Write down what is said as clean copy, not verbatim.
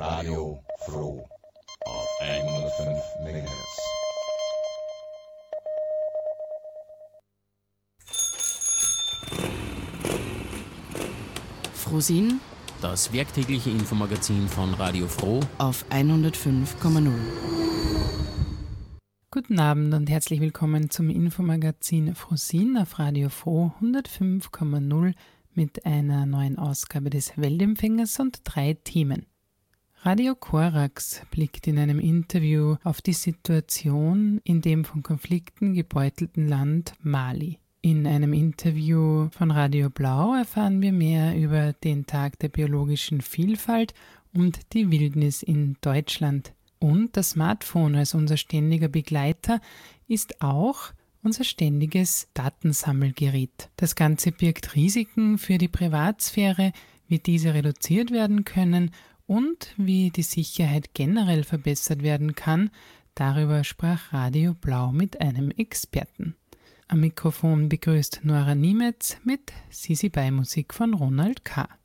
Radio Froh auf 105 MHz. Frohsinn, das werktägliche Infomagazin von Radio Froh auf 105,0. Guten Abend und herzlich willkommen zum Infomagazin Frohsinn auf Radio Froh 105,0 mit einer neuen Ausgabe des Weltempfängers und 3 Themen. Radio Korax blickt in einem Interview auf die Situation in dem von Konflikten gebeutelten Land Mali. In einem Interview von Radio Blau erfahren wir mehr über den Tag der biologischen Vielfalt und die Wildnis in Deutschland. Und das Smartphone als unser ständiger Begleiter ist auch unser ständiges Datensammelgerät. Das Ganze birgt Risiken für die Privatsphäre, wie diese reduziert werden können und wie die Sicherheit generell verbessert werden kann. Darüber sprach Radio Blau mit einem Experten. Am Mikrofon begrüßt Nora Niemetz mit Sisi Bei Musik von Ronald K.